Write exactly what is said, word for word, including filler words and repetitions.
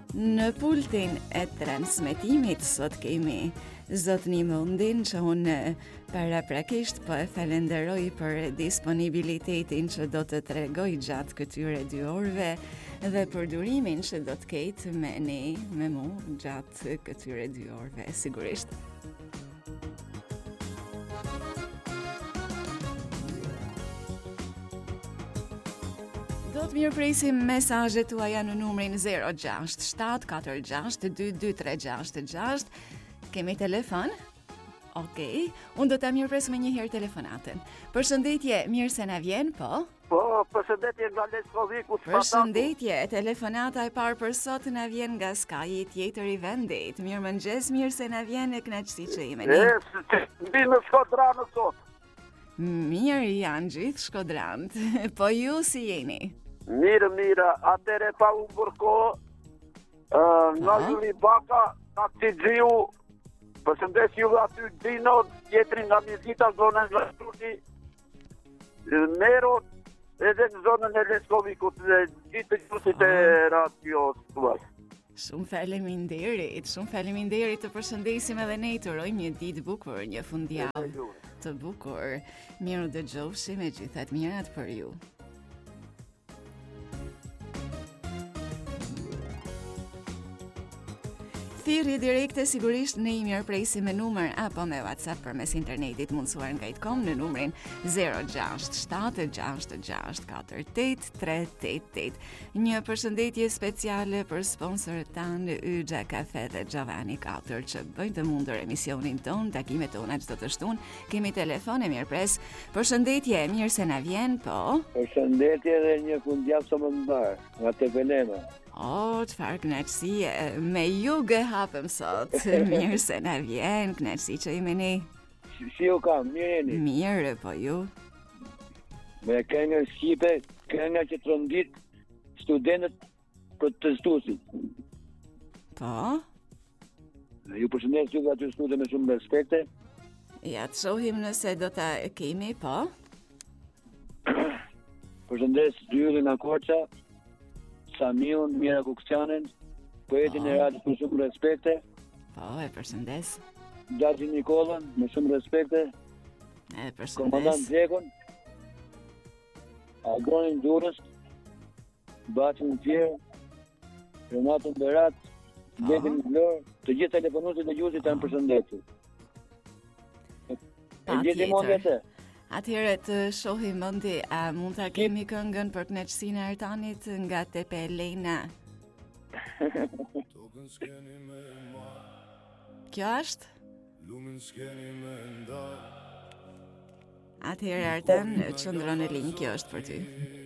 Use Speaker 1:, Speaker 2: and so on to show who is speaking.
Speaker 1: Në pultin e transmetimit sot kemi zotni Mundin që unë paraprakisht po e falenderoj për disponibilitetin që do të tregoj gjatë këtyre dy orëve dhe për durimin që do të ketë me ne, me mu, gjatë këtyre dy orëve, sigurisht. Do të mirëpresim mesazhet tuaja në numrin zero gjasht shtat katër gjasht dy dy tre gjasht gjasht. Kemi telefon? Okej, unë do ta mirëpres me një herë telefonatën. Përshëndetje, mirë se na vjen, po?
Speaker 2: Po, përshëndetje nga Leskoviku.
Speaker 1: Përshëndetje, telefonata e parë për sot na vjen nga skaji tjetër i vendit. Mirëmëngjes, mirë se na vjen e kënaqësi që jemi ne.
Speaker 2: E, mbi në Shkodranë sot.
Speaker 1: Mirë janë gjithë shkodrant. Po ju si jeni?
Speaker 2: Mirë, mirë, atëre pa u bërko, uh, nga Juli Baka, nga Tigjiu, përshëndes ju aty Dino, tjetri nga Mizita, zonën nga Shruti, Mero, edhe në zonën e Leskovikut, dhe gjithë të gjusit e radios tuaj.
Speaker 1: Shumë faleminderit, shumë faleminderit, të përshëndesim edhe ne, të urojmë një ditë bukur, një fundjavë të bukur. Miru dëgjofshi me gjithat mirat për ju. Thirrje direkte sigurisht ne i mirëpresim me numër apo me WhatsApp përmes internetit mundësuar nga Itcom në numrin zero gjasht shtat gjasht gjasht katër osht tre osht osht. Një përshëndetje speciale për sponsorët tanë Yxha Kafe dhe Giovanni katër që bëjnë të mundur emisionin ton, takimet tona çdo të shtunë. Kemi telefon e mirëpres. Përshëndetje, mirë se na vjen, po.
Speaker 3: Përshëndetje dhe një fundjavë së mëndar nga Tepenema.
Speaker 1: O, çfarë kënaqësie, me ju gë hapëm sot. Mirë se na vjen, kënaqësi që jemi ne.
Speaker 3: Si, si u kam, mirë jeni?
Speaker 1: Mirë, po ju?
Speaker 3: Me këngë shqipe, kënga që trondit studentët protestuesit.
Speaker 1: Po?
Speaker 3: Dhe ju përshëndes ju aty studio me shumë respekte.
Speaker 1: Ja të shohim nëse do ta kemi, po?
Speaker 3: Përshëndes Dyllin Akorça, Samiun, Mira Kuksjanin, poetin e radhës me shumë respekte.
Speaker 1: Po, e përshëndes.
Speaker 3: Gjaxhi Nikolën, me shumë respekte.
Speaker 1: E përshëndes.
Speaker 3: Komandant Gjekon, Agronin Durës, Baçin Tjerë, Renatën Berat, Betin Vlor, të gjithë telefonuesit e gjuhësit janë përshëndetur.
Speaker 1: Pa
Speaker 3: tjetër.
Speaker 1: Atëherë të shohim mundi, a mund ta kemi këngën për kënaqësinë e Ertanit nga Tepe Elena? Kjo është? Atëherë Ertan, çndron në linjë, kjo është për ty.